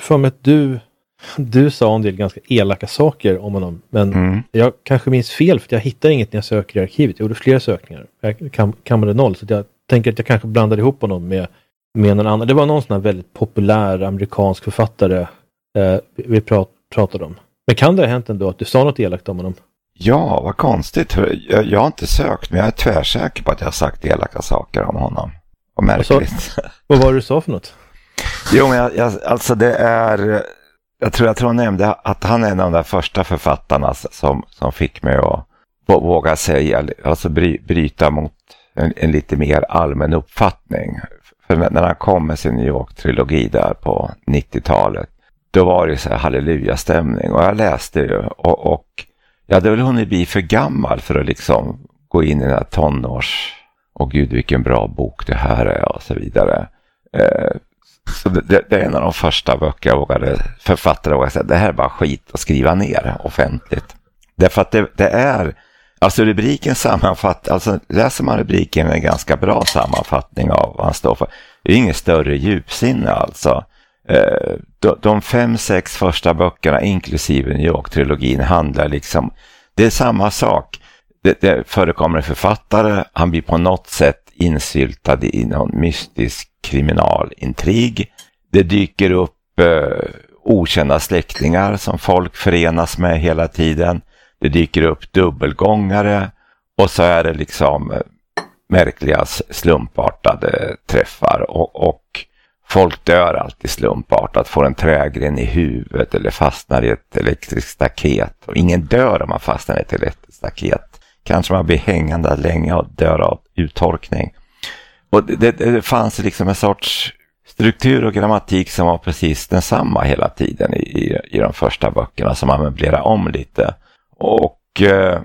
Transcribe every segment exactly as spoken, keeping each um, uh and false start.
för mig att du, du sa en del ganska elaka saker om honom. Men mm. jag kanske minns fel för att jag hittar inget när jag söker i arkivet. Jag gjorde flera sökningar. Jag kam, kammade noll. Så jag tänker att jag kanske blandade ihop honom med, med någon annan. Det var någon sån här väldigt populär amerikansk författare eh, vi prat, pratade om. Men kan det ha hänt ändå att du sa något elakt om honom? Ja, vad konstigt. Jag, jag har inte sökt, men jag är tvärsäker på att jag har sagt elaka saker om honom. Och märkligt. Vad, vad var det du sa för något? Jo, men jag, jag, alltså det är... Jag tror, jag tror jag nämnde att han är en av de där första författarna som, som fick mig att våga säga, alltså bry, bryta mot en, en lite mer allmän uppfattning. För när han kom med sin New York-trilogi där på nittiotalet, då var det så här halleluja-stämning. Och jag läste ju, och, och jag hade väl hunnit bli för gammal för att liksom gå in i den här tonårs... Och gud, vilken bra bok det här är och så vidare. Eh, så det, det är en av de första böcker jag vågade, författare vågade säga, det här är bara skit att skriva ner offentligt. Därför att det, det är, alltså rubriken sammanfattar, alltså läser man rubriken är en ganska bra sammanfattning av vad han står för. Det är ingen större djupsinne alltså. Eh, de, de fem, sex första böckerna inklusive New York-trilogin handlar liksom, det är samma sak. Det, det förekommer en författare, han blir på något sätt insyltad i någon mystisk kriminalintrig. Det dyker upp eh, okända släktingar som folk förenas med hela tiden. Det dyker upp dubbelgångare och så är det liksom eh, märkliga slumpartade träffar och, och folk dör alltid slumpartat, får en trägren i huvudet eller fastnar i ett elektriskt staket. Och ingen dör om man fastnar i ett elektriskt staket. Kanske man blir hängande länge och dör av uttorkning. Och det, det, det fanns liksom en sorts struktur och grammatik som var precis densamma hela tiden i, i, i de första böckerna som man möblerade om lite. Och eh,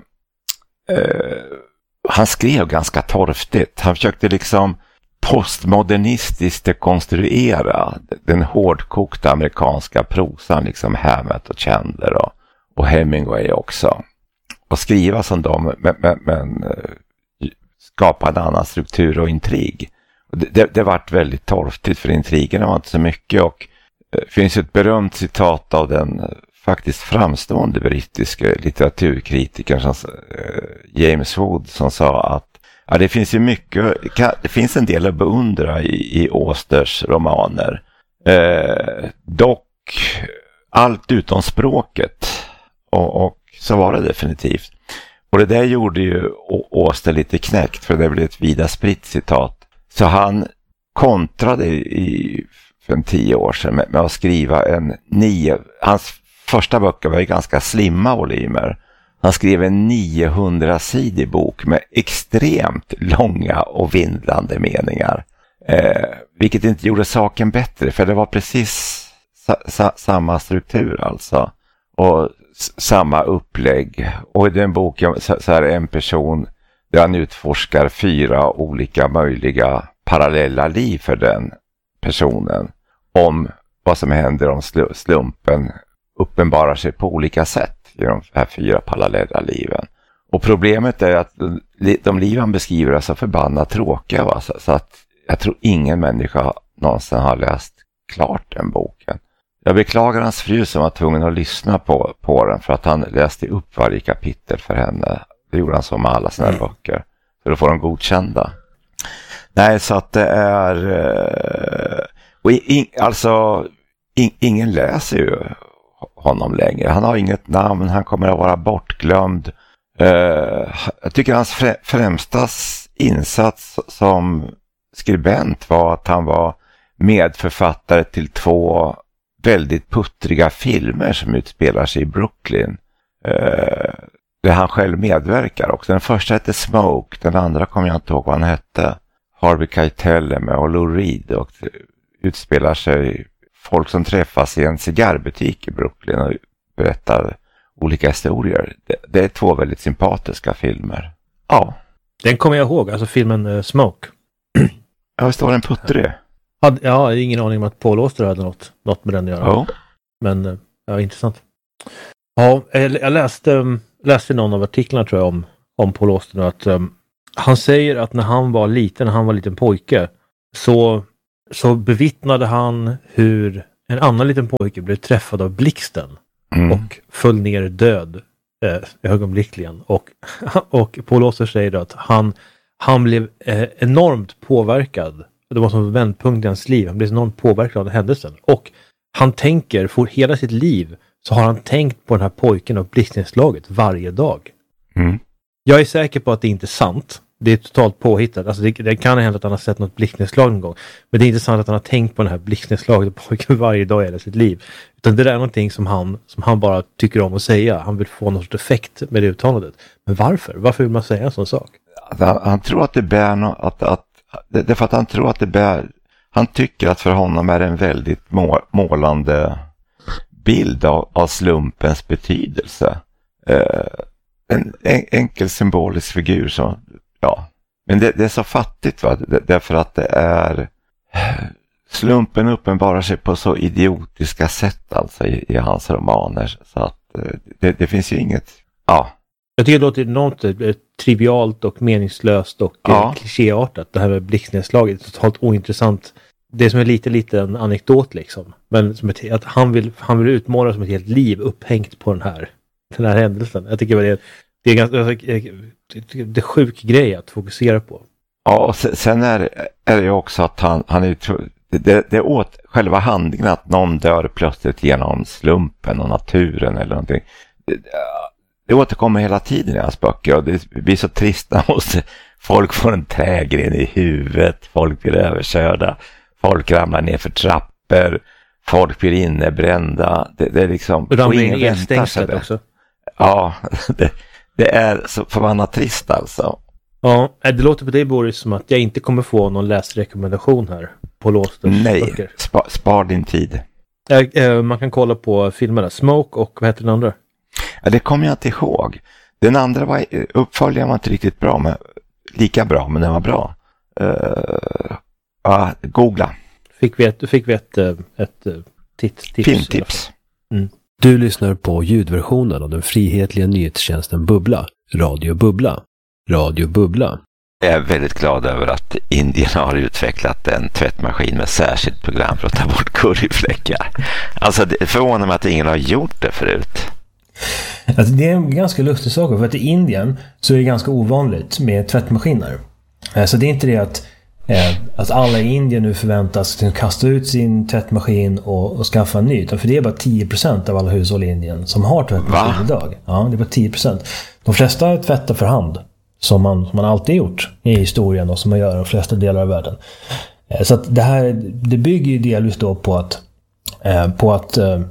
eh, han skrev ganska torftigt. Han försökte liksom postmodernistiskt dekonstruera den hårdkokta amerikanska prosan, liksom Hammett och Chandler och, och Hemingway också. Och skriva som dem, men, men, men skapa en annan struktur och intrig. Och det, det, det vart väldigt torftigt för intrigerna var inte så mycket. Och det finns ett berömt citat av den faktiskt framstående brittiska litteraturkritiker som, James Wood, som sa att ja, det finns ju mycket, det finns en del att beundra i, i Austers romaner. Eh, dock allt utom språket. Och, och så var det definitivt. Och det där gjorde ju Auster lite knäckt, för det blev ett vida spritt citat. Så han kontrade i, för en tio år sedan med, med att skriva en nio... Hans första böcker var ju ganska slimma volymer. Han skrev en niohundrasidig bok med extremt långa och vindlande meningar. Eh, vilket inte gjorde saken bättre, för det var precis sa- sa- samma struktur alltså. Och s- samma upplägg. Och i den boken så, så är det en person där han utforskar fyra olika möjliga parallella liv för den personen. Om vad som händer om sl- slumpen uppenbarar sig på olika sätt i de här fyra parallella liven. Och problemet är att de liv han beskriver är så förbannat tråkiga. Va? Så, så att jag tror ingen människa någonsin har läst klart den boken. Jag beklagar hans fru som var tvungen att lyssna på, på den för att han läste upp varje kapitel för henne. Det gjorde han så med alla sina mm. böcker. För att få dem godkända. Nej, så att det är... Och in, alltså, in, ingen läser ju honom längre. Han har inget namn, han kommer att vara bortglömd. Uh, jag tycker hans frä, främsta insats som skribent var att han var medförfattare till två väldigt puttriga filmer som utspelar sig i Brooklyn. Uh, där han själv medverkar också. Den första heter Smoke, den andra kommer jag inte ihåg vad han hette. Harvey Keitel med och Lou Reed, och utspelar sig folk som träffas i en cigarrbutik i Brooklyn och berättar olika historier. Det, det är två väldigt sympatiska filmer. Ja. Den kommer jag ihåg, alltså filmen uh, Smoke. Ja, visst var den puttrig? Ja, jag har ingen aning om att Paul Auster hade något, något med den att göra. Oh. Men, uh, ja, intressant. Ja, jag, jag läste, um, läste någon av artiklarna tror jag om, om Paul Auster att um, han säger att när han var liten, när han var liten pojke, så, så bevittnade han hur en annan liten pojke blev träffad av blixten Mm. och föll ner död eh, ögonblickligen. Och, och Paul Auster säger då att han, han blev eh, enormt påverkad. Det var som en vändpunkt i hans liv. Han blev enormt påverkad av den händelsen. Och han tänker, för hela sitt liv så har han tänkt på den här pojken och blixtnedslaget varje dag. Mm. Jag är säker på att det inte är sant. Det är totalt påhittat. Alltså det, det kan hända att han har sett något blixtnedslag någon gång. Men det är inte sant att han har tänkt på den här blixtnedslaget pojken varje dag i hela sitt liv. Utan det är någonting som han, som han bara tycker om att säga. Han vill få någon sorts effekt med det uttalandet. Men varför? Varför vill man säga en sån sak? Han, han tror att det bär no, att, att det, det är för att han tror att det bär, han tycker att för honom är det en väldigt må, målande bild av, av slumpens betydelse. Eh, en, en enkel symbolisk figur som, ja, men det, det är så fattigt, va? Det, därför att det är, slumpen uppenbarar sig på så idiotiska sätt alltså i, i hans romaner, så att det, det finns ju inget, ja. Jag tycker det låter något eh, trivialt och meningslöst och Ja. eh, klichéartat. Det här med blixtnedslaget är totalt ointressant. Det är som är lite, lite en anekdot liksom. Men som ett, att han vill, han vill utmåla som ett helt liv upphängt på den här, den här händelsen. Jag tycker det är, det är ganska, det är sjuk grej att fokusera på. Ja, och sen är, är det ju också att han, han är, det, det är åt själva handlingen att någon dör plötsligt genom slumpen och naturen eller någonting. Det, det återkommer hela tiden i hans böcker och det blir så trist när folk får en trägren i huvudet, folk blir överkörda, folk ramlar ner för trappor, folk blir innebrända. Det, det är liksom... Ramlar in i elstängslet också. Ja, det, det är så förbannat trist alltså. Ja, det låter på dig Boris som att jag inte kommer få någon läsrekommendation här på Låsters Nej, böcker. spa, spar din tid. Äh, man kan kolla på filmerna Smoke och vad heter den andra? Ja, det kommer jag inte ihåg. Den andra var, uppföljaren var inte riktigt bra, men lika bra, men den var bra. Uh, ja, googla. Fick vi ett, fick vi ett, ett, ett tips, tips, filmtips. Mm. Du lyssnar på ljudversionen av den frihetliga nyhetstjänsten Bubbla, Radio Bubbla. Radio Bubbla. Jag är väldigt glad över att Indien har utvecklat en tvättmaskin med särskilt program för att ta bort curryfläckar. Alltså det förvånar mig att ingen har gjort det förut. Alltså, det är en ganska lustig sak, för att i Indien så är det ganska ovanligt med tvättmaskiner. Så det är inte det att, eh, att alla i Indien nu förväntas kasta ut sin tvättmaskin och, och skaffa en ny. För det är bara tio procent av alla hushåll i Indien som har tvättmaskin Va? idag. Ja, det är bara tio procent. De flesta tvättar för hand, som man, som man alltid gjort i historien och som man gör i de flesta delar av världen. Eh, så att det här, det bygger ju delvis då på att, eh, på att eh,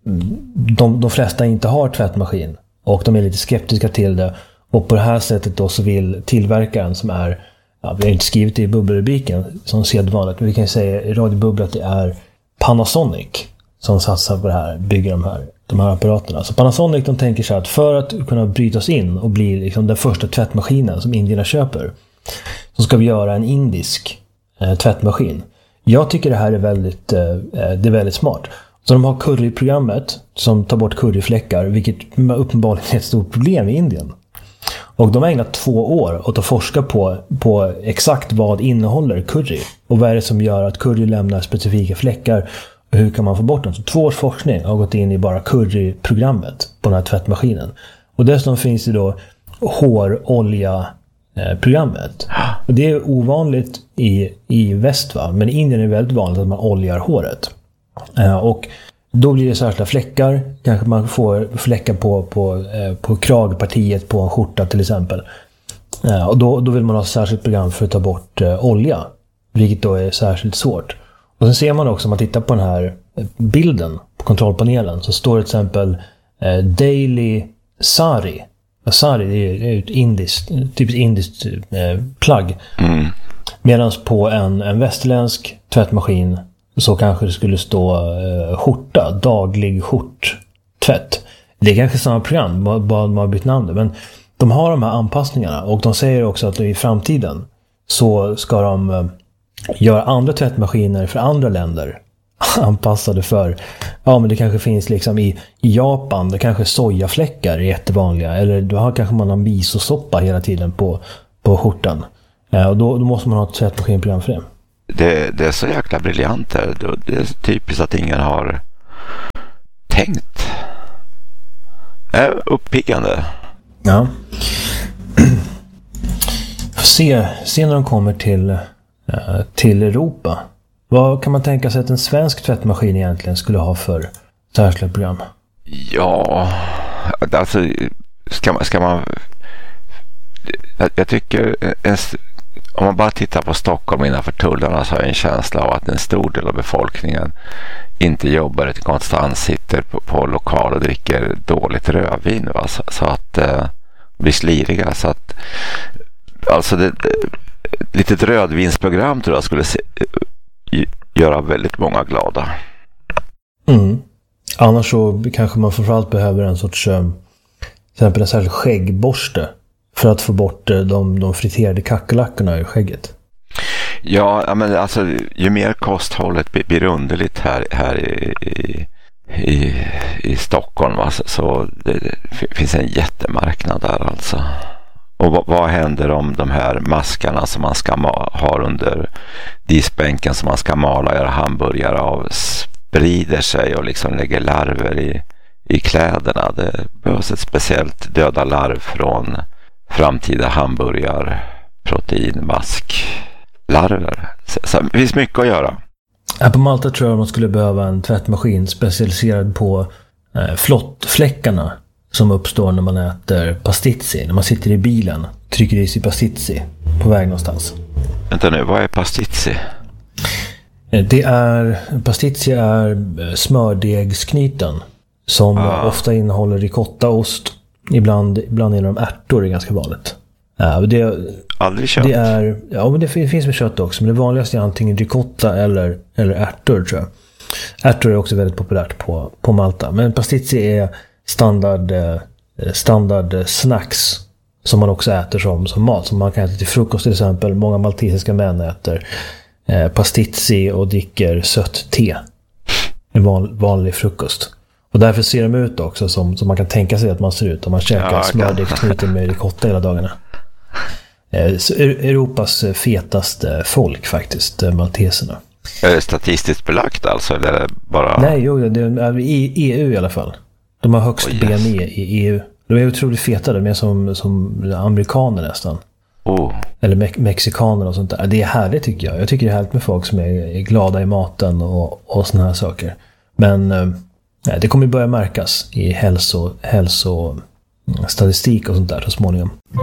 De, de flesta inte har tvättmaskin och de är lite skeptiska till det, och på det här sättet då så vill tillverkaren som är, ja, vi har inte skrivit det i bubbelrubriken som sedvanligt, men vi kan säga i Radio Bubbla att det är Panasonic som satsar på det här, bygger de här, de här apparaterna. Så Panasonic, de tänker sig att för att kunna bryta oss in och bli liksom den första tvättmaskinen som indierna köper, så ska vi göra en indisk eh, tvättmaskin. Jag tycker det här är väldigt, eh, det är väldigt smart. Så de har curryprogrammet som tar bort curryfläckar, vilket uppenbarligen är ett stort problem i Indien. Och de har ägnat två år åt att forska på, på exakt vad innehåller curry. Och vad är det som gör att curry lämnar specifika fläckar, och hur kan man få bort dem. Så två års forskning har gått in i bara curryprogrammet på den här tvättmaskinen. Och dessutom finns det då hårolja-programmet. Och det är ovanligt i, i väst, va? Men i Indien är det väldigt vanligt att man oljar håret. Uh, och då blir det särskilda fläckar. Kanske man får fläckar på, på, uh, på kragpartiet på en skjorta till exempel. Uh, och då, då vill man ha ett särskilt program för att ta bort uh, olja. Vilket då är särskilt svårt. Och sen ser man också, om man tittar på den här bilden på kontrollpanelen, så står det till exempel uh, Daily Sari. Och sari det är, det är ett indiskt, typiskt indiskt uh, plagg. Mm. Medan på en, en västerländsk tvättmaskin så kanske det skulle stå eh, skjorta, daglig skjorttvätt. Det är kanske samma program, bara man har bytt namn. Men de har de här anpassningarna, och de säger också att i framtiden så ska de eh, göra andra tvättmaskiner för andra länder anpassade för, ja men det kanske finns liksom i, i Japan, det kanske sojafläckar är jättevanliga, eller då har kanske man en misosoppa hela tiden på, på skjortan. Eh, och då, då måste man ha ett tvättmaskinprogram för det. det, det är så jäkla briljant där. Det är typiskt att ingen har tänkt. Det är uppiggande. Ja. Se, se när de kommer till, till Europa. Vad kan man tänka sig att en svensk tvättmaskin egentligen skulle ha för särskilda program? Ja, alltså ska man, ska man jag, jag tycker en, om man bara tittar på Stockholm innanför tullarna så har jag en känsla av att en stor del av befolkningen inte jobbar utan konstant sitter på, på lokal och dricker dåligt rödvin, va? Så, så att eh, blir sliriga, så att alltså det, det litet rödvinsprogram tror jag skulle se, göra väldigt många glada. Mm. Annars så kanske man framförallt behöver en sorts till exempel en särskild skäggborste för att få bort de, de friterade kackerlackorna i skägget. Ja, men alltså ju mer kosthållet blir underligt här, här i, i, i, i Stockholm, va? Så det, det finns en jättemarknad där alltså. Och vad, vad händer om de här maskarna som man ska ma- ha under diskbänken som man ska mala och göra hamburgare av sprider sig och liksom lägger larver i, i kläderna? Det behövs ett speciellt döda larv från framtida hamburgar, proteinmask, larver. Så, så det finns mycket att göra. Här på Malta tror jag man skulle behöva en tvättmaskin specialiserad på eh, flottfläckarna som uppstår när man äter pastizzi. När man sitter i bilen, trycker i sig pastizzi på väg någonstans. Vänta nu, vad är pastizzi? Det är, pastizzi är smördegsknyten som ah. ofta innehåller ricottaost. Ibland, ibland är de ärtor, det är ganska vanligt. Ja, det, Aldrig kött. Det är, ja, men det finns med kött också. Men det vanligaste är antingen ricotta eller, eller ärtor, tror jag. Ärtor är också väldigt populärt på, på Malta. Men pastizzi är standard, standard snacks som man också äter som, som mat. Som man kan äta till frukost till exempel. Många maltesiska män äter eh, pastizzi och dricker sött te. En van, vanlig frukost. Och därför ser de ut också som, som man kan tänka sig att man ser ut om man käkar ja, smördegsknyten med ricotta hela dagarna. Eh, så Europas fetaste folk faktiskt, malteserna. Är det statistiskt belagt alltså? Eller är det bara... Nej, jo, det är i E U i alla fall. De har högst oh, yes. B M I i E U. De är otroligt feta, de är som, som amerikaner nästan. Oh. Eller me- mexikaner och sånt där. Det är härligt tycker jag. Jag tycker det är härligt med folk som är, är glada i maten och, och såna här saker. Men eh, det kommer börja märkas i hälso, hälsostatistik och sånt där så småningom.